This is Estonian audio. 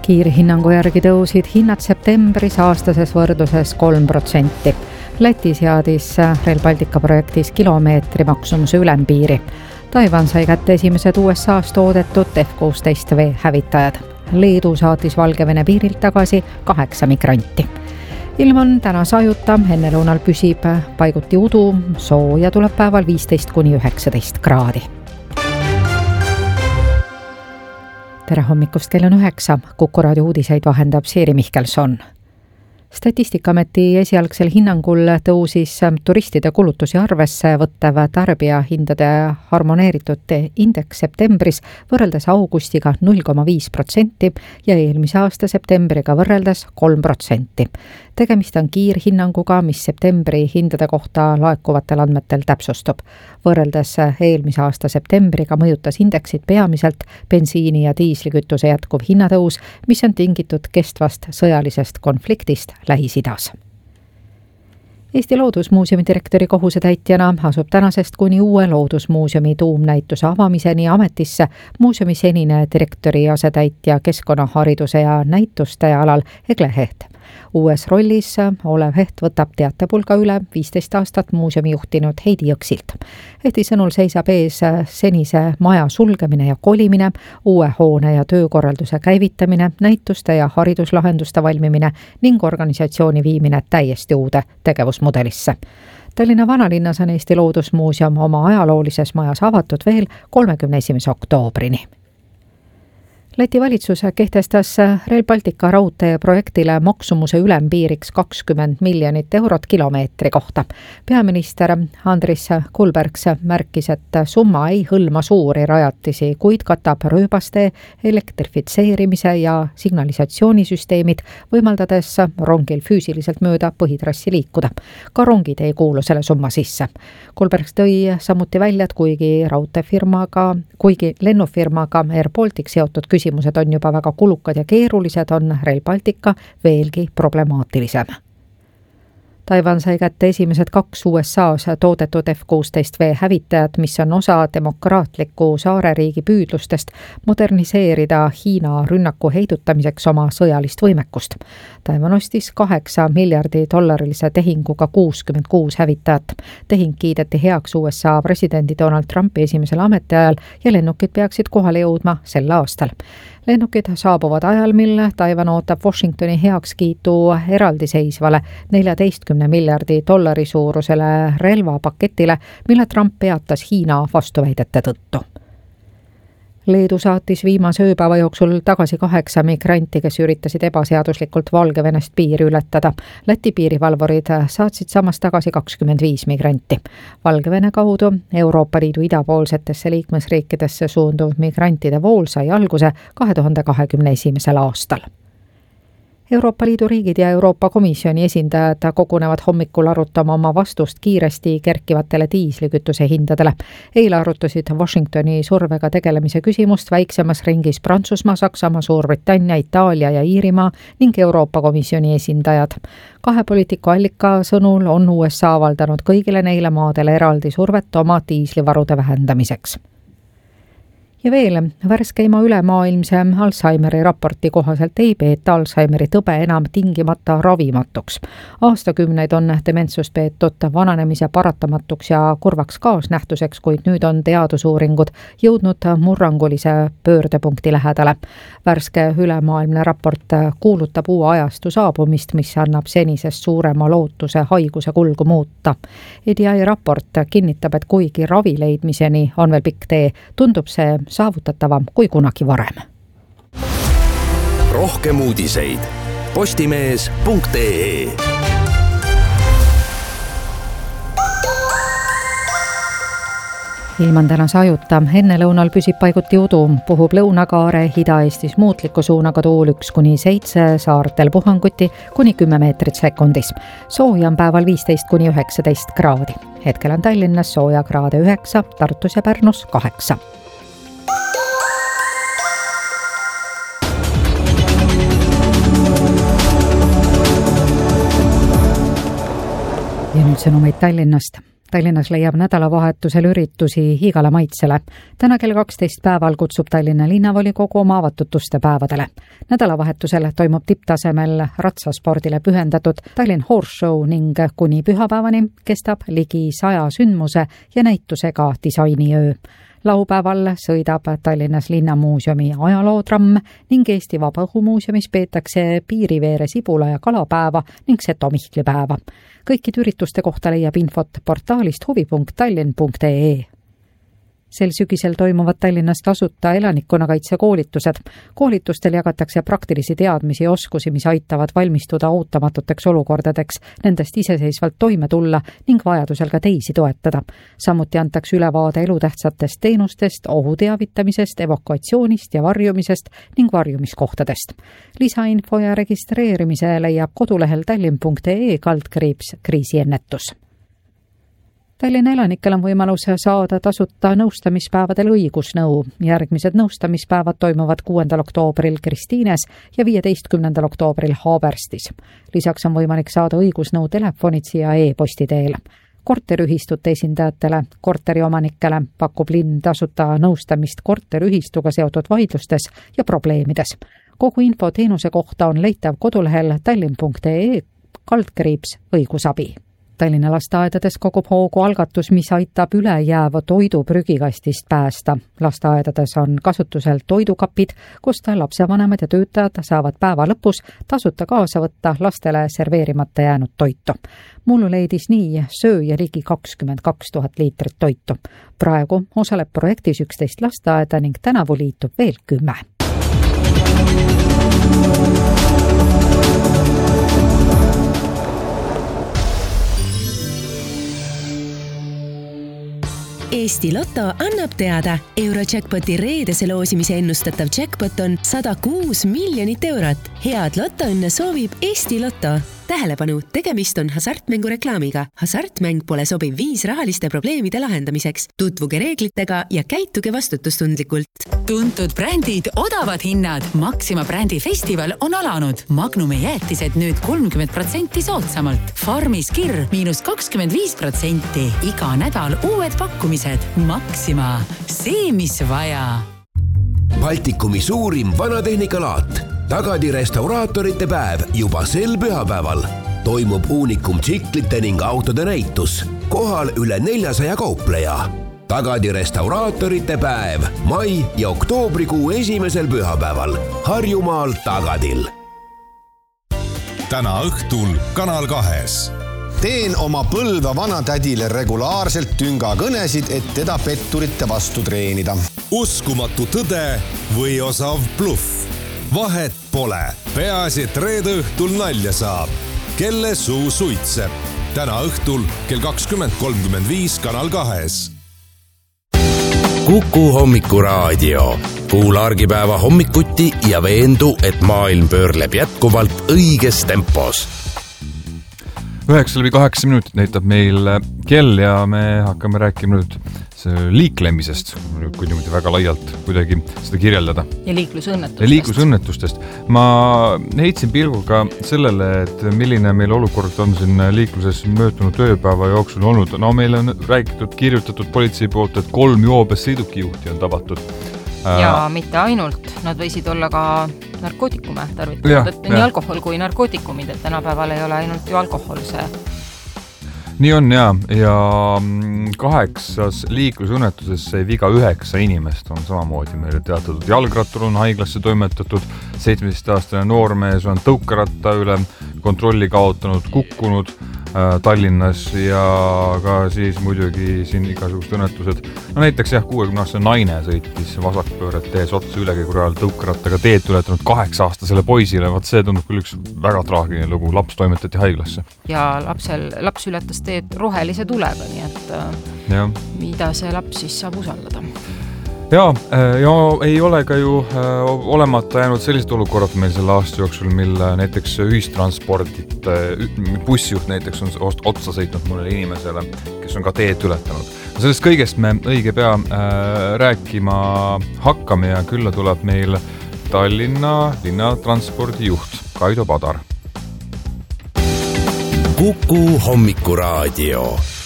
Kiirhinnangu järgi tõusid hinnad septembris aastases võrdluses 3%. Läti seadis Rail Baltica projektis kilomeetri maksumuse ülempiiri. Taiwan sai kätte esimesed USA's toodetud F-16V hävitajad. Leedu saatis Valgevene piirilt tagasi 8 migranti. Ilm on täna sajuta, ennelõunal püsib paiguti udu, sooja tuleb päeval 15–19 kraadi. Tere hommikust, kell on 9. Kuku raadio uudiseid vahendab Siiri Mihkelson. Statistikaameti esialgsel hinnangul tõusis turistide kulutusi arvesse võttev tarbijahindade harmoneeritud indeks septembris võrreldes augustiga 0,5% ja eelmise aasta septembriga võrreldes 3%. Tegemist on kiirhinnanguga, mis septembri hindade kohta laekuvatel andmetel täpsustub. Võrreldes eelmise aasta septembriga mõjutas indeksit peamiselt bensiini ja diislikütuse jätkuv hinnatõus, mis on tingitud kestvast sõjalisest konfliktist Lähis-Idas. Eesti Loodusmuuseumi direktori kohusetäitjana asub tänasest kuni uue Loodusmuuseumi tuumnäituse avamiseni ametisse muuseumi senine direktori asetäitja keskkonnahariduse ja näituste alal Egle Heht. Uues rollis olev Heht võtab teatepulga üle 15 aastat muuseumi juhtinud Heidi Jõksilt. Hehti sõnul seisab ees senise maja sulgemine ja kolimine, uue hoone ja töökorralduse käivitamine, näituste ja hariduslahenduste valmimine ning organisatsiooni viimine täiesti uude tegevusmudelisse. Tallinna vanalinnas on Eesti Loodusmuuseum oma ajaloolises majas avatud veel 31. oktoobrini. Läti valitsus kehtestas Rail Baltica raudtee projektile maksumuse ülempiiriks 20 miljonit eurot kilomeetri kohta. Peaminister Andris Kulbergs märkis, et summa ei hõlma suuri rajatisi, kuid katab rööbaste elektrifitseerimise ja signalisatsioonisüsteemid, võimaldades rongil füüsiliselt mööda põhitrassi liikuda. Ka rongid ei kuulu selle summa sisse. Kulbergs tõi samuti välja, et kuigi lennufirmaga Air Baltic seotud küsimused on juba väga kulukad ja keerulised, on Rail Baltica veelgi problemaatilisem. Taiwan sai kätte esimesed 2 USA's toodetud F-16V hävitajad, mis on osa demokraatliku saareriigi püüdlustest moderniseerida Hiina rünnaku heidutamiseks oma sõjalist võimekust. Taiwan ostis $8 miljardi tehinguga 66 hävitajat. Tehing kiideti heaks USA presidendi Donald Trumpi esimesel ametiajal ja lennukid peaksid kohale jõudma sel aastal. Lennukid saabuvad ajal, mil Taiwan ootab Washingtoni heakskiitu eraldiseisvale $14 miljardi suurusele relvapaketile, mille Trump peatas Hiina vastuväidete tõttu. Leedu saatis viimase ööpäeva jooksul tagasi 8 migranti, kes üritasid ebaseaduslikult Valgevenest piiri ületada. Läti piirivalvurid saatsid samas tagasi 25 migranti. Valgevene kaudu Euroopa Liidu idapoolsetesse liikmesriikidesse suunduv migrantide vool sai alguse 2021. aastal. Euroopa Liidu riigid ja Euroopa Komisjoni esindajad kogunevad hommikul arutama oma vastust kiiresti kerkivatele diislikütuse hindadele. Eile arutasid Washingtoni survega tegelemise küsimust väiksemas ringis Prantsusmaa, Saksamaa, Suurbritannia, Itaalia ja Iirimaa ning Euroopa Komisjoni esindajad. 2 poliitiku allika sõnul on USA avaldanud kõigile neile maadele eraldi survet oma diislivarude vähendamiseks. Ja veel, värskeima ülemaailmse Alzheimeri raporti kohaselt ei peeta Alzheimeri tõbe enam tingimata ravimatuks. Aastakümneid on dementsust peetud vananemise paratamatuks ja kurvaks kaasnähtuseks, kuid nüüd on teadusuuringud jõudnud murrangulise pöördepunkti lähedale. Värske ülemaailmne raport kuulutab uue ajastu saabumist, mis annab senisest suurema lootuse haiguse kulgu muuta. EDI raport kinnitab, et kuigi ravi leidmiseni on veel pikk tee, tundub see saavutatavam kui kunagi varem. Rohkem uudiseid postimees.ee. Ilm on täna sajuta, ennelõunal püsib paiguti udu, puhub lõunakaare, Ida-Eestis muutliku suunaga tuul 1–7, saartel puhanguti kuni 10 meetrit sekundis. Sooja on päeval 15–19 kraadi. Hetkel on Tallinnas sooja kraade 9, Tartus ja Pärnus 8. Ja nüüd sõnumeid Tallinnast. Tallinnas leiab nädalavahetusel üritusi igale maitsele. Täna kell 12 päeval kutsub Tallinna linnavolikogu oma avatud uste päevadele. Nädalavahetusel toimub tipptasemel ratsaspordile pühendatud Tallinn Horse Show ning kuni pühapäevani kestab ligi 100 sündmuse ja näitusega disainiöö. Laupäeval sõidab Tallinnas linnamuuseumi ajalootramm ning Eesti Vabaõhumuuseumis peetakse Piiriveere sibula- ja kalapäeva ning Seto-Mihkli-päeva. Kõikide ürituste kohta leiab infot portaalist huvi.tallinn.ee. Sel sügisel toimuvad Tallinnas tasuta elanikkonnakaitsekoolitused. Koolitustel jagatakse praktilisi teadmisi ja oskusi, mis aitavad valmistuda ootamatuteks olukordadeks, nendest iseseisvalt toime tulla ning vajadusel ka teisi toetada. Samuti antakse ülevaade elutähtsatest teenustest, ohuteavitamisest, evakuatsioonist ja varjumisest ning varjumiskohtadest. Lisainfo ja registreerimise leiab kodulehel tallinn.ee/kriisiennetus. Tallinna elanikel on võimalus saada tasuta nõustamispäevadel õigusnõu. Järgmised nõustamispäevad toimuvad 6. oktoobril Kristiines ja 15. oktoobril Haaberstis. Lisaks on võimalik saada õigusnõu telefonitsi ja e-posti teel. Korteriühistute esindajatele, korteriomanikele pakub linn tasuta nõustamist korteriühistuga seotud vaidlustes ja probleemides. Kogu info teenuse kohta on leitav kodulehel tallinn.ee/õigusabi. Tallinna lasteaedades kogub hoogu algatus, mis aitab ülejääva toidu prügikastist päästa. Lasteaedades on kasutusel toidukapid, kust lapsevanemad ja töötajad saavad päeva lõpus tasuta kaasa võtta lastele serveerimata jäänud toitu. Mullu leidis nii sööja ligi 22 000 liitrit toitu. Praegu osaleb projektis 11 lasteaeda ning tänavu liitub veel 10. Eesti Lotto annab teada, Eurojackpoti reedese loosimise ennustatav jackpot on 106 miljonit eurot. Head lotoõnne soovib Eesti Lotto. Tähelepanu, tegemist on hasartmängu reklaamiga. Hasartmäng pole sobiv viis rahaliste probleemide lahendamiseks. Tutvuge reeglitega ja käituge vastutustundlikult. Tuntud brändid, odavad hinnad. Maxima brändi festival on alanud. Magnumi jäätised nüüd 30% soodsamalt. Farmis kirr -25%. Iga nädal uued pakkumised. Maxima. See, mis vaja. Baltikumi suurim vanatehnikalaat. Tagadi restauraatorite päev juba sel pühapäeval. Toimub uunikum tsiklite ning autode näitus. Kohal üle 400 kaupleja. Tagadi restauraatorite päev mai ja oktoobrikuu esimesel pühapäeval. Harjumaal Tagadil. Täna õhtul Kanal 2. Teen oma Põlva vanatädile regulaarselt tüngakõnesid, et teda petturite vastu treenida. Uskumatu tõde või osav bluff. Vahet pole. Peaasi, et reede õhtul nalja saab. Kelle suu suitseb. Täna õhtul kell 20.35 Kanal 2. Kuku hommikuraadio. Kuula argipäeva hommikuti ja veendu, et maailm pöörleb jätkuvalt õiges tempos. 9-8 minutit näitab meil kell ja me hakkame rääkima nüüd liiklemisest, kui niimoodi väga laialt kuidagi seda kirjeldada. Ja liiklusõnnetustest. Ma heitsin pilguga sellele, et milline meil olukord on siin liikluses möödunud tööpäeva jooksul olnud. No meil on räägitud, kirjutatud politsei poolt, et 3 joobes sõidukijuhti on tabatud. Ja mitte ainult, nad võisid olla ka narkootikume tarvitanud, et nii alkohol kui narkootikumid, et tänapäeval ei ole ainult ju alkohol see. Nii on ja 8 liiklusõnnetuses sai viga 9 inimest on samamoodi meile teatatud. Jalgrattur on haiglasse toimetatud, 17-aastane noormees on tõukaratta üle kontrolli kaotanud, kukkunud Tallinnas ja ka siis muidugi siin igasugused õnnetused. No näiteks 60-aastane naine sõitis vasakpööret tees otsa ülekäigu ajal tõukarattaga teed ületanud 8-aastasele poisile. Vaat see tundub küll üks väga traagiline lugu. Laps toimetati haiglasse. Ja laps ületas teed rohelise tulega, nii et mida see laps siis saab usaldada? Ja ei ole ka ju olemata jäänud sellised olukorrad meil selle aasta jooksul, mille näiteks ühistranspordid, bussijuht näiteks on otsa sõitnud mõnele inimesele, kes on ka teed ületanud. Sellest kõigest me õige pea rääkima hakkame ja külla tuleb meil Tallinna linnatranspordijuht Kaido Padar. Kuku hommikuraadio.